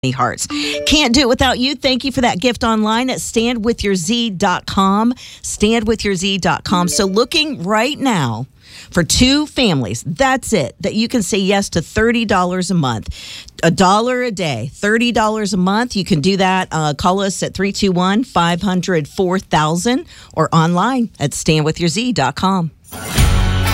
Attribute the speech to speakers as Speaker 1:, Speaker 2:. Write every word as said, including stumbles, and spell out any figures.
Speaker 1: hearts. Can't do it without you. Thank you for that gift online at stand with your z dot com. stand with your z dot com. So looking right now for two families, that's it, that you can say yes to thirty dollars a month. A dollar a day, thirty dollars a month. You can do that. Uh, call us at three two one, five hundred, four thousand or online at stand with your z dot com.